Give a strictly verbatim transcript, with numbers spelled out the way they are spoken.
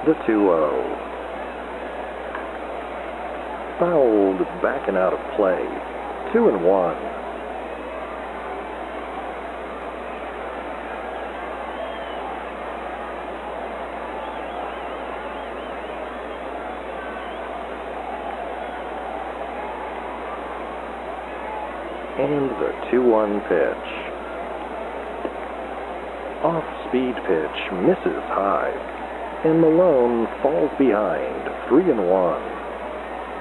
The two oh. Fouled back and out of play. Two and one. And the two one pitch. Off-speed pitch misses high, and Malone falls behind, three and one.